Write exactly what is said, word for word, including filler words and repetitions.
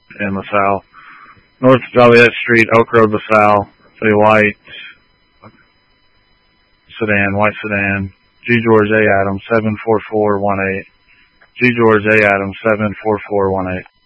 in LaSalle. North Joliet Street, Oak Road, LaSalle. A white sedan, white sedan. G. George A. Adams, seven four four one eight. G. George A. Adams, seven four four one eight.